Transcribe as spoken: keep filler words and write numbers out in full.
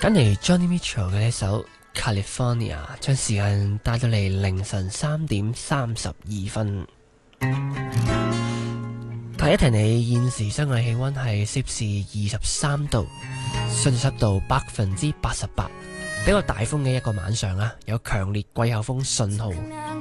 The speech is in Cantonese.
緊嚟 Johnny Mitchell 嘅呢首 California， 將時間帶到嚟凌晨三點三十二分。提一提你，現時室外氣溫係攝氏二十三度，相對濕度百分之八十八，比較大風嘅一個晚上啊，有強烈季候風信號。